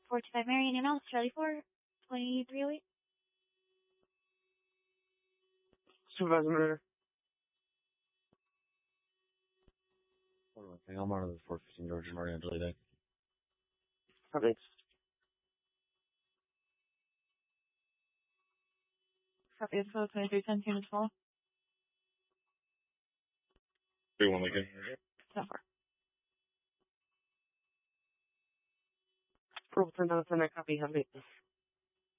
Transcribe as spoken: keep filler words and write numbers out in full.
four two five Marion and Alice, Charlie four, twenty-three oh eight. Supervisor Murder. I'm on the four fifteen Georgia Marion delay day. Perfect. Copy of code twenty-three ten, units full. three one Lincoln. ten four. Approval ten out of ten, I copy. Have a